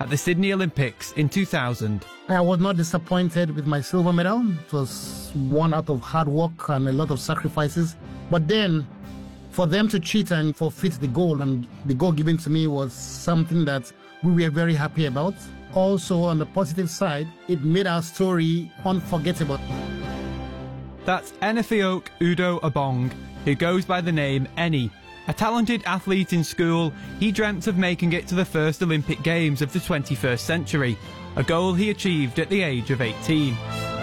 at the Sydney Olympics in 2000. I was not disappointed with my silver medal. It was one out of hard work and a lot of sacrifices. But then, for them to cheat and forfeit the gold, and the goal given to me was something that we were very happy about. Also, on the positive side, it made our story unforgettable. That's Enifeok Udo Obong, who goes by the name Eni. A talented athlete in school, he dreamt of making it to the first Olympic Games of the 21st century, a goal he achieved at the age of 18.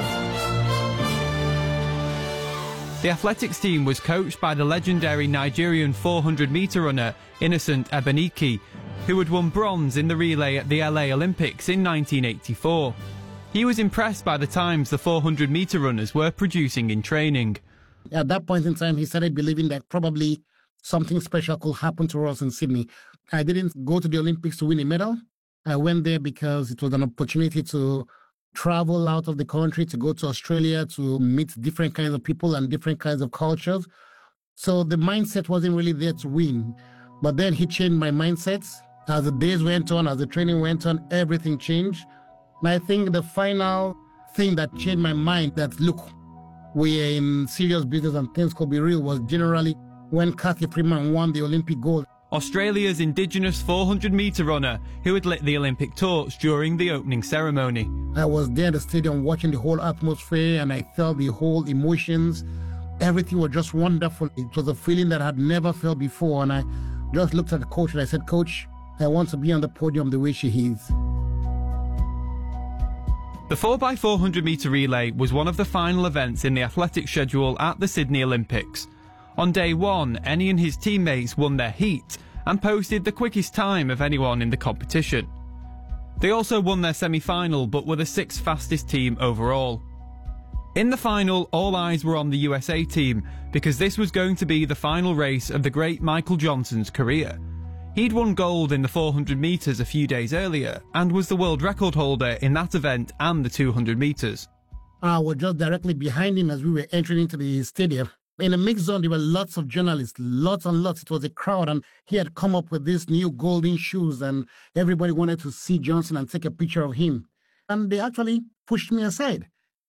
The athletics team was coached by the legendary Nigerian 400-metre runner Innocent Ebenike, who had won bronze in the relay at the LA Olympics in 1984. He was impressed by the times the 400-metre runners were producing in training. At that point in time, he started believing that probably something special could happen to us in Sydney. I didn't go to the Olympics to win a medal. I went there because it was an opportunity to travel out of the country, to go to Australia, to meet different kinds of people and different kinds of cultures. So the mindset wasn't really there to win. But then he changed my mindset. As the days went on, as the training went on, everything changed. And I think the final thing that changed my mind that, look, we are in serious business and things could be real was generally when Cathy Freeman won the Olympic gold. Australia's indigenous 400-metre runner who had lit the Olympic torch during the opening ceremony. I was there in the stadium watching the whole atmosphere and I felt the whole emotions. Everything was just wonderful. It was a feeling that I had never felt before, and I just looked at the coach and I said, Coach, I want to be on the podium the way she is. The 4x400 metre relay was one of the final events in the athletics schedule at the Sydney Olympics. On day one, Eni and his teammates won their heat and posted the quickest time of anyone in the competition. They also won their semi-final but were the sixth fastest team overall. In the final, all eyes were on the USA team because this was going to be the final race of the great Michael Johnson's career. He'd won gold in the 400 metres a few days earlier and was the world record holder in that event and the 200 metres. I was just directly behind him as we were entering into the stadium. In the mixed zone, there were lots of journalists, lots and lots. It was a crowd, and he had come up with these new golden shoes, and everybody wanted to see Johnson and take a picture of him. And they actually pushed me aside.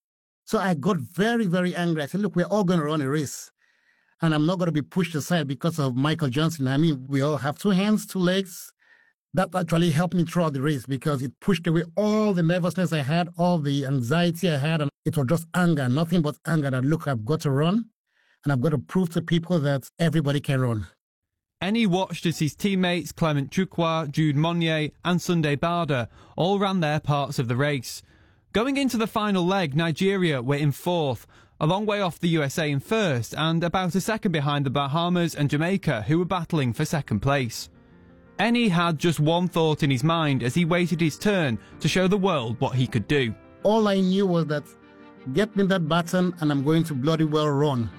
So I got very, very angry. I said, look, we're all going to run a race, and I'm not going to be pushed aside because of Michael Johnson. I mean, we all have two hands, two legs. That actually helped me throughout the race because it pushed away all the nervousness I had, all the anxiety I had, and it was just anger, nothing but anger that, look, I've got to run. And I've got to prove to people that everybody can run. Eni watched as his teammates Clement Chukwu, Jude Monye and Sunday Bada all ran their parts of the race. Going into the final leg, Nigeria were in fourth, a long way off the USA in first and about a second behind the Bahamas and Jamaica, who were battling for second place. Eni had just one thought in his mind as he waited his turn to show the world what he could do. All I knew was that, get me that baton and I'm going to bloody well run.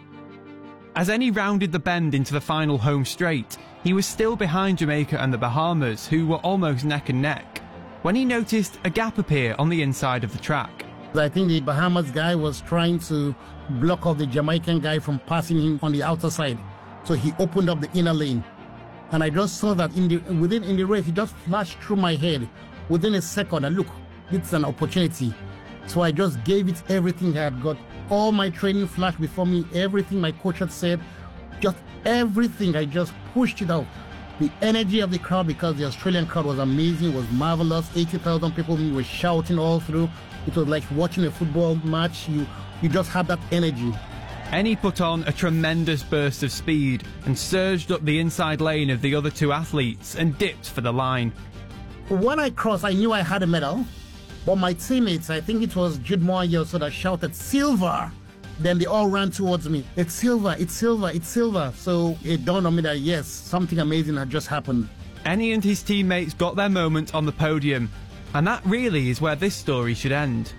As Eni rounded the bend into the final home straight, he was still behind Jamaica and the Bahamas, who were almost neck and neck, when he noticed a gap appear on the inside of the track. I think the Bahamas guy was trying to block off the Jamaican guy from passing him on the outer side. So he opened up the inner lane. And I just saw that in the race, it just flashed through my head within a second. And look, it's an opportunity. So I just gave it everything I had got. All my training flashed before me, everything my coach had said, just everything, I just pushed it out. The energy of the crowd, because the Australian crowd was amazing, was marvelous. 80,000 people were shouting all through. It was like watching a football match. You just had that energy. Eni put on a tremendous burst of speed and surged up the inside lane of the other two athletes and dipped for the line. When I crossed, I knew I had a medal. But my teammates, I think it was Jude Moye, so that shouted, "Silver!" Then they all ran towards me. "It's silver, it's silver, it's silver." So it dawned on me that, yes, something amazing had just happened. Eni and his teammates got their moment on the podium, and that really is where this story should end.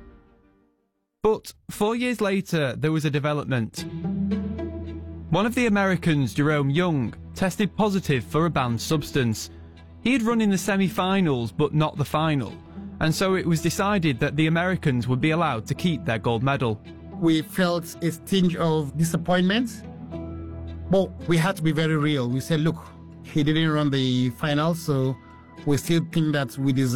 But 4 years later, there was a development. One of the Americans, Jerome Young, tested positive for a banned substance. He had run in the semi-finals, but not the final. And so it was decided that the Americans would be allowed to keep their gold medal. We felt a tinge of disappointment, but we had to be very real. We said, look, he didn't run the final, so we still think that we deserve